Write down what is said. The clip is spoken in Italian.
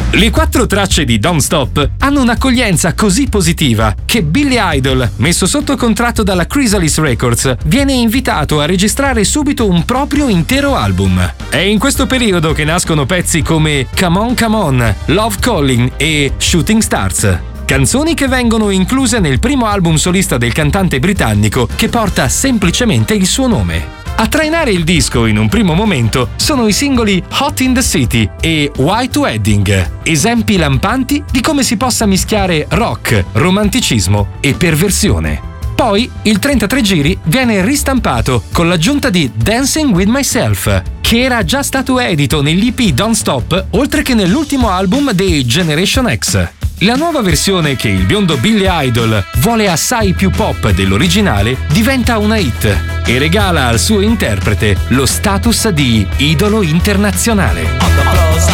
Le 4 tracce di Don't Stop hanno un'accoglienza così positiva che Billy Idol, messo sotto contratto dalla Chrysalis Records, viene invitato a registrare subito un proprio intero album. È in questo periodo che nascono pezzi come Come On Come On, Love Calling e Shooting Stars. Canzoni che vengono incluse nel primo album solista del cantante britannico che porta semplicemente il suo nome. A trainare il disco in un primo momento sono i singoli Hot in the City e White Wedding, esempi lampanti di come si possa mischiare rock, romanticismo e perversione. Poi il 33 giri viene ristampato con l'aggiunta di Dancing With Myself, che era già stato edito nell'EP Don't Stop oltre che nell'ultimo album dei Generation X. La nuova versione, che il biondo Billy Idol vuole assai più pop dell'originale, diventa una hit e regala al suo interprete lo status di idolo internazionale.